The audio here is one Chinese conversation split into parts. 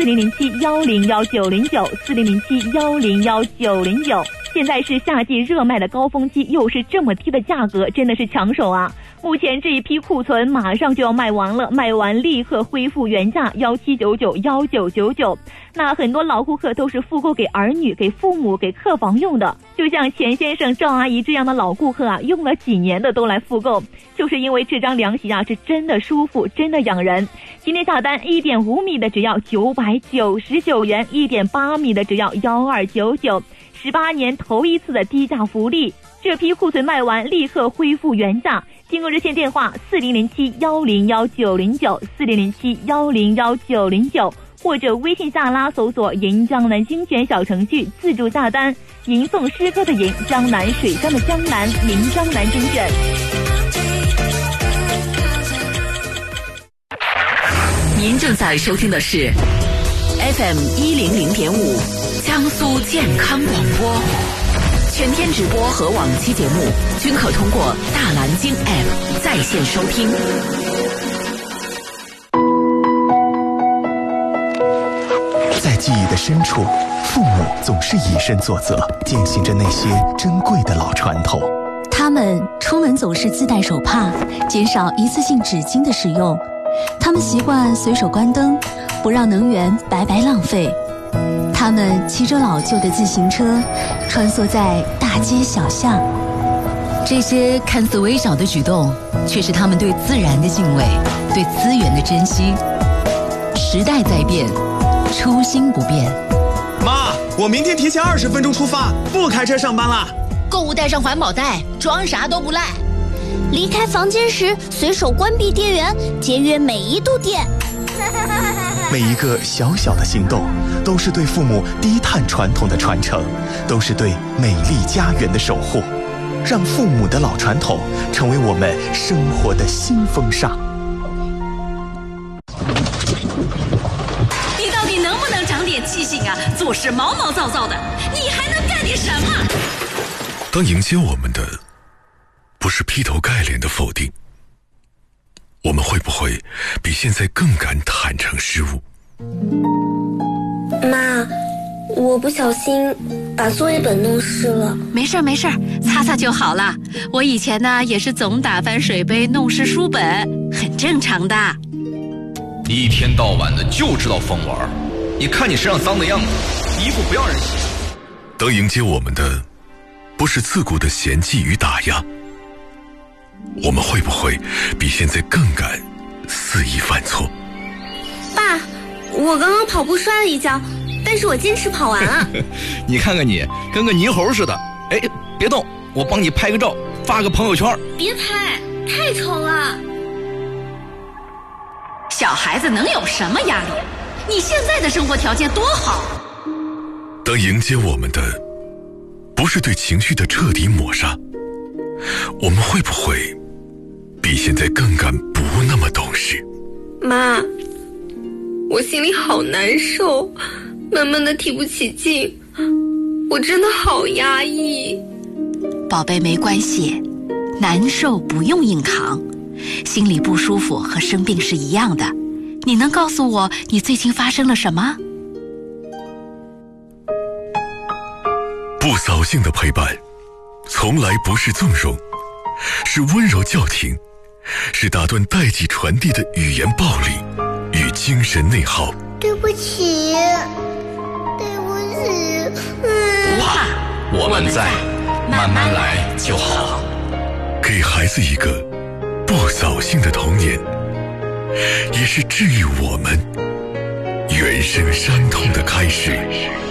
40071019094007101909。现在是夏季热卖的高峰期，又是这么低的价格，真的是抢手啊！目前这一批库存马上就要卖完了，卖完立刻恢复原价1799、1999。那很多老顾客都是复购给儿女、给父母、给客房用的，就像钱先生、赵阿姨这样的老顾客啊，用了几年的都来复购，就是因为这张凉席啊是真的舒服，真的养人。今天下单1.5米的只要999元，1.8米的只要1299，18年头一次的低价福利。这批库存卖完立刻恢复原价，订购热线电话40071019094007101909，或者微信下拉搜索银江南精选小程序自助下单，吟诵诗歌的吟，江南水乡的江南，名江南精选。 您正在收听的是 FM100.5 江苏健康广播，全天直播和往期节目均可通过大蓝鲸 App 在线收听。 在记忆的深处，父母总是以身作则，践行着那些珍贵的老传统。 他们出门总是自带手帕，减少一次性纸巾的使用。他们习惯随手关灯，不让能源白白浪费。他们骑着老旧的自行车，穿梭在大街小巷。 这些看似微小的举动，却是他们对自然的敬畏，对资源的珍惜。时代在变，初心不变。 妈，我明天提前20分钟出发，不开车上班了。 购物带上环保袋，装啥都不赖。 离开房间时随手关闭电源，节约每一度电。 每一个小小的行动，都是对父母低碳传统的传承，都是对美丽家园的守护。让父母的老传统成为我们生活的新风尚。 你到底能不能长点记性啊？做事毛毛躁躁的，你还能干点什么？ 当迎接我们的不是劈头盖脸的否定，我们会不会比现在更敢坦诚失误？ 妈，我不小心把作业本弄湿了。 没事没事，擦擦就好了。我以前呢也是总打翻水杯弄湿书本，很正常的。 你一天到晚的就知道疯玩，你看你身上脏的样子，衣服不让人洗。 当迎接我们的不是刺骨的嫌弃与打压，我们会不会比现在更敢肆意犯错？ 爸，我刚刚跑步摔了一跤，但是我坚持跑完了。 你看看你，跟个泥猴似的。哎，别动，我帮你拍个照，发个朋友圈。 别拍，太丑了。 小孩子能有什么压力？你现在的生活条件多好。 当迎接我们的不是对情绪的彻底抹杀，我们会不会比现在更敢不那么懂事？ 妈，我心里好难受，慢慢的提不起劲，我真的好压抑。 宝贝，没关系，难受不用硬扛，心里不舒服和生病是一样的。你能告诉我你最近发生了什么？ 不扫兴的陪伴从来不是纵容，是温柔叫停，是打断代际传递的语言暴力与精神内耗。 对不起，对不起。 不怕，我们在，慢慢来就好。 给孩子一个不扫兴的童年，也是治愈我们原生伤痛的开始。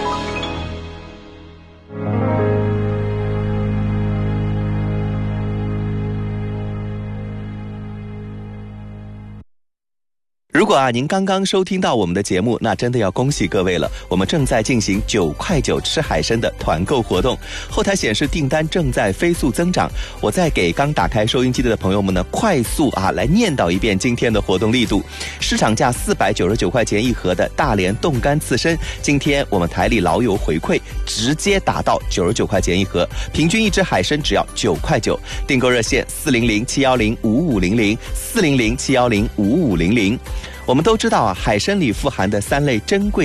如果您刚刚收听到我们的节目，那真的要恭喜各位了。我们正在进行9块9吃海参的团购活动，后台显示订单正在飞速增长。我再给刚打开收音机的朋友们呢，快速来念叨一遍今天的活动力度。市场价499块钱一盒的大连冻干刺身，今天我们台里老友回馈直接打到99块钱一盒，平均一只海参只要9块9。订购热线400-710-5500，400-710-5500。我们都知道海参里富含的3类珍贵